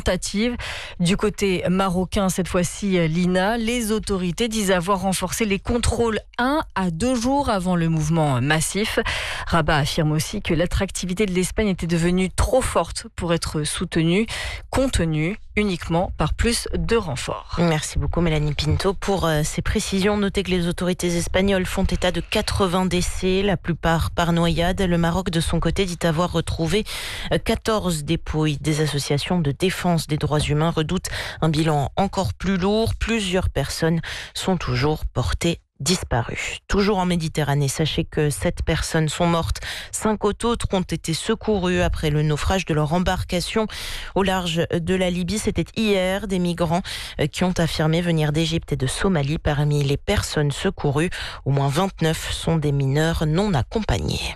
tentative. Du côté marocain, cette fois-ci, Lina, les autorités disent avoir renforcé les contrôles 1 à 2 jours avant le mouvement massif. Rabat affirme aussi que l'attractivité de l'Espagne était devenue trop forte pour être contenue uniquement par plus de renforts. Merci beaucoup Mélanie Pinto pour ces précisions. Notez que les autorités espagnoles font état de 80 décès, la plupart par noyade. Le Maroc, de son côté, dit avoir retrouvé 14 dépouilles. Des associations de défense des droits humains redoutent un bilan encore plus lourd. Plusieurs personnes sont toujours portées disparues. Toujours en Méditerranée, sachez que 7 personnes sont mortes. 5 autres ont été secourues après le naufrage de leur embarcation au large de la Libye. C'était hier. Des migrants qui ont affirmé venir d'Égypte et de Somalie. Parmi les personnes secourues, au moins 29 sont des mineurs non accompagnés.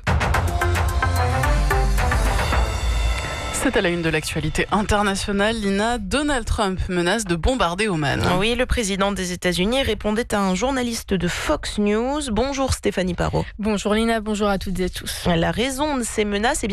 C'est à la une de l'actualité internationale. Lina, Donald Trump menace de bombarder Oman. Oui, le président des États-Unis répondait à un journaliste de Fox News. Bonjour Stéphanie Parot. Bonjour Lina, bonjour à toutes et à tous. La raison de ces menaces,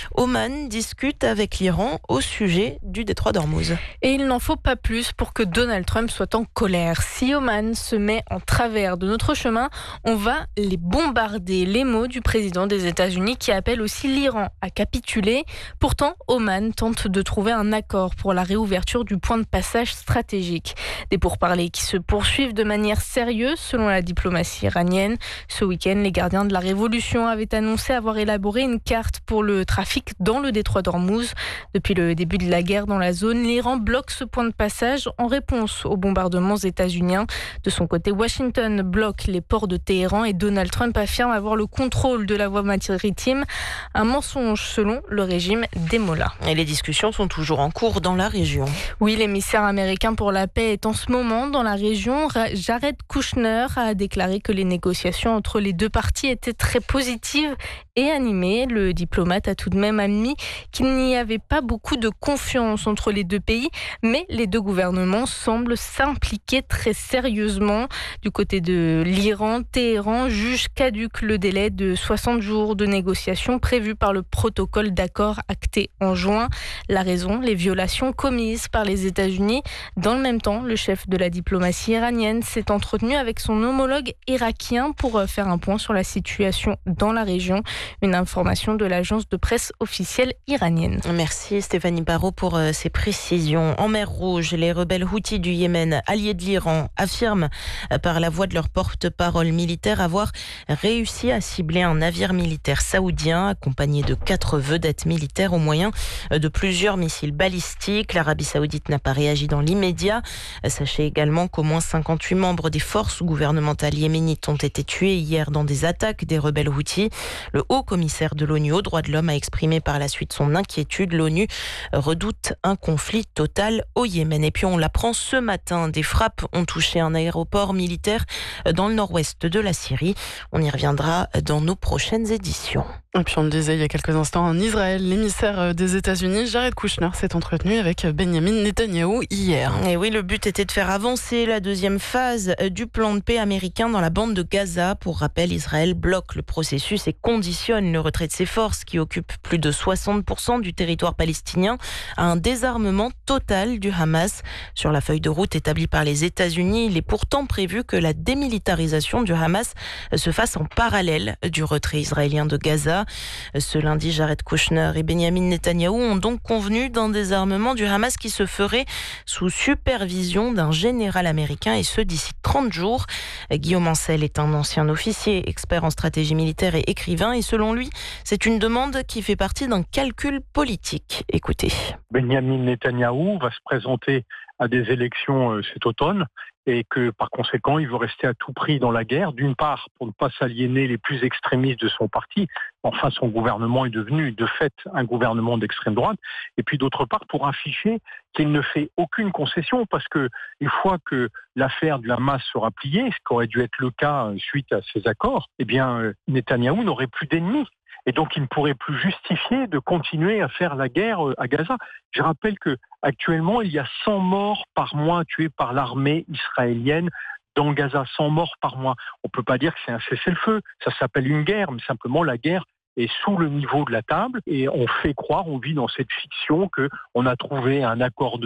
Oman discute avec l'Iran au sujet du détroit d'Ormuz. Et il n'en faut pas plus pour que Donald Trump soit en colère. Si Oman se met en travers de notre chemin, on va les bombarder. Les mots du président des États-Unis qui appelle aussi l'Iran à capituler. Pourtant, Oman tente de trouver un accord pour la réouverture du point de passage stratégique. Des pourparlers qui se poursuivent de manière sérieuse selon la diplomatie iranienne. Ce week-end, les gardiens de la révolution avaient annoncé avoir élaboré une carte pour le trafic dans le détroit d'Ormuz. Depuis le début de la guerre dans la zone, l'Iran bloque ce point de passage en réponse aux bombardements états-uniens. De son côté, Washington bloque les ports de Téhéran et Donald Trump affirme avoir le contrôle de la voie maritime. Un mensonge selon le régime des Mollahs. Et les discussions sont toujours en cours dans la région. Oui, l'émissaire américain pour la paix est en ce moment dans la région. Jared Kushner a déclaré que les négociations entre les deux parties étaient très positives et animées. Le diplomate a tout de même admis qu'il n'y avait pas beaucoup de confiance entre les deux pays, mais les deux gouvernements semblent s'impliquer très sérieusement. Du côté de l'Iran, Téhéran juge caduc le délai de 60 jours de négociations prévu par le protocole d'accord acté en juin. La raison, les violations commises par les États-Unis. Dans le même temps, le chef de la diplomatie iranienne s'est entretenu avec son homologue irakien pour faire un point sur la situation dans la région. Une information de l'agence de presse officielle iranienne. Merci Stéphanie Parot pour ces précisions. En mer Rouge, les rebelles Houthis du Yémen, alliés de l'Iran, affirment par la voix de leur porte-parole militaire avoir réussi à cibler un navire militaire saoudien accompagné de 4 vedettes militaires au moyen de plusieurs missiles balistiques. L'Arabie saoudite n'a pas réagi dans l'immédiat. Sachez également qu'au moins 58 membres des forces gouvernementales yéménites ont été tués hier dans des attaques des rebelles Houthis. Le haut commissaire de l'ONU aux droits de l'homme a exprimé par la suite son inquiétude. L'ONU redoute un conflit total au Yémen. Et puis on l'apprend ce matin, des frappes ont touché un aéroport militaire dans le nord-ouest de la Syrie. On y reviendra dans nos prochaines éditions. Et puis on le disait il y a quelques instants, en Israël, l'émissaire des États-Unis, Jared Kushner, s'est entretenu avec Benjamin Netanyahou hier. Et oui, le but était de faire avancer la deuxième phase du plan de paix américain dans la bande de Gaza. Pour rappel, Israël bloque le processus et conditionne le retrait de ses forces qui occupent plus de 60% du territoire palestinien à un désarmement total du Hamas. Sur la feuille de route établie par les États-Unis, il est pourtant prévu que la démilitarisation du Hamas se fasse en parallèle du retrait israélien de Gaza. Ce lundi, Jared Kushner et Benjamin Netanyahou ont donc convenu d'un désarmement du Hamas qui se ferait sous supervision d'un général américain et ce d'ici 30 jours. Guillaume Ancel est un ancien officier, expert en stratégie militaire et écrivain et selon lui, c'est une demande qui fait partie d'un calcul politique. Écoutez. Benjamin Netanyahou va se présenter à des élections cet automne et que par conséquent il veut rester à tout prix dans la guerre, d'une part pour ne pas s'aliéner les plus extrémistes de son parti, enfin son gouvernement est devenu de fait un gouvernement d'extrême droite, et puis d'autre part pour afficher qu'il ne fait aucune concession parce que une fois que l'affaire du Hamas sera pliée, ce qui aurait dû être le cas suite à ces accords, eh bien Netanyahou n'aurait plus d'ennemis. Et donc, il ne pourrait plus justifier de continuer à faire la guerre à Gaza. Je rappelle que actuellement, il y a 100 morts par mois tués par l'armée israélienne dans Gaza. 100 morts par mois. On ne peut pas dire que c'est un cessez-le-feu. Ça s'appelle une guerre, mais simplement la guerre est sous le niveau de la table. Et on fait croire, on vit dans cette fiction qu'on a trouvé un accord de